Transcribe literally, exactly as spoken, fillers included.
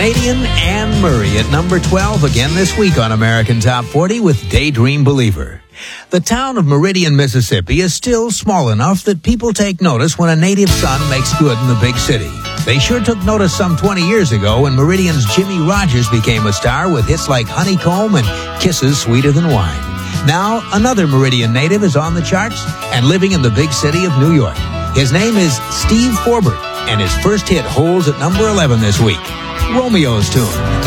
Canadian Anne Murray at number twelve again this week on American Top forty with Daydream Believer. The town of Meridian, Mississippi is still small enough that people take notice when a native son makes good in the big city. They sure took notice some twenty years ago when Meridian's Jimmy Rogers became a star with hits like Honeycomb and Kisses Sweeter Than Wine. Now, another Meridian native is on the charts and living in the big city of New York. His name is Steve Forbert, and his first hit holds at number eleven this week. Romeo's Tune.